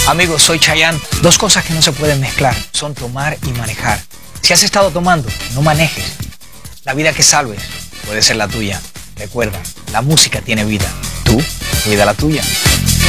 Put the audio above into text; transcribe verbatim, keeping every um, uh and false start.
Amigos, soy Chayanne. Dos cosas que no se pueden mezclar son tomar y manejar. Si has estado tomando, no manejes. La vida que salves puede ser la tuya. Recuerda, la música tiene vida. Tú, cuida la tuya.